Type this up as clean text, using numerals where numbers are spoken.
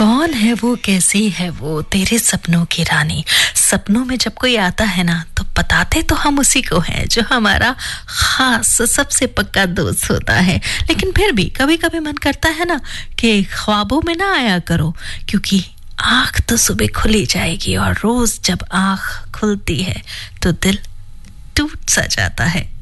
कौन है वो, कैसी है वो, तेरे सपनों की रानी। सपनों में जब कोई आता है ना तो बताते तो हम उसी को हैं जो हमारा खास सबसे पक्का दोस्त होता है। लेकिन फिर भी कभी कभी मन करता है ना कि ख्वाबों में ना आया करो, क्योंकि आँख तो सुबह खुली जाएगी और रोज जब आँख खुलती है तो दिल टूट सा जाता है।